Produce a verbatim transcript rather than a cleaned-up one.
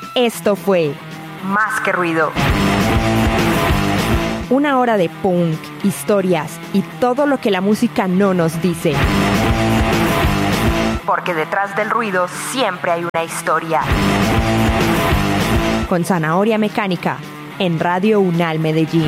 Esto fue Más que ruido. Una hora de punk, historias y todo lo que la música no nos dice. Porque detrás del ruido siempre hay una historia. Con Zanahoria Mecánica, en Radio Unal Medellín.